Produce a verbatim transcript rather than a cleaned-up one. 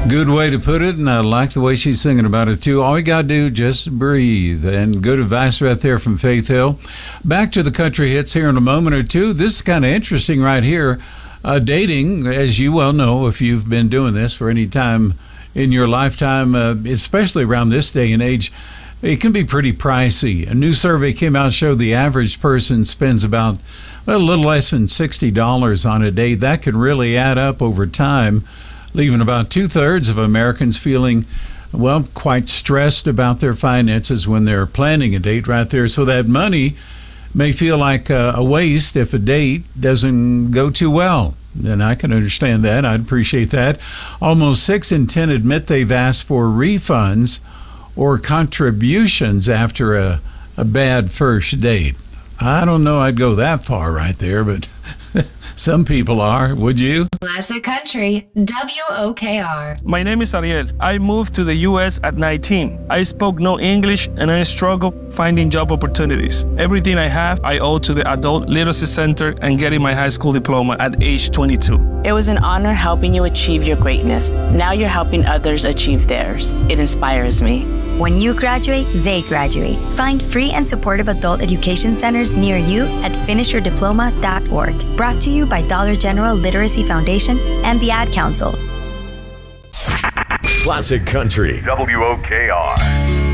Good way to put it, and I like the way she's singing about it, too. All we got to do, just breathe. And good advice right there from Faith Hill. Back to the country hits here in a moment or two. This is kind of interesting right here. Uh, dating, as you well know, if you've been doing this for any time in your lifetime, uh, especially around this day and age, it can be pretty pricey. A new survey came out and showed the average person spends about well, a little less than sixty dollars on a date. That can really add up over time, leaving about two-thirds of Americans feeling, well, quite stressed about their finances when they're planning a date right there. So that money may feel like a, a waste if a date doesn't go too well. And I can understand that. I'd appreciate that. Almost six in ten admit they've asked for refunds or contributions after a, a bad first date. I don't know I'd go that far right there, but some people are. Would you? Classic Country, W O K R. My name is Ariel. I moved to the U S at nineteen. I spoke no English and I struggled finding job opportunities. Everything I have, I owe to the Adult Literacy Center and getting my high school diploma at age twenty-two. It was an honor helping you achieve your greatness. Now you're helping others achieve theirs. It inspires me. When you graduate, they graduate. Find free and supportive adult education centers near you at finish your diploma dot org. Brought to you by Dollar General Literacy Foundation and the Ad Council. Classic Country. W O K R.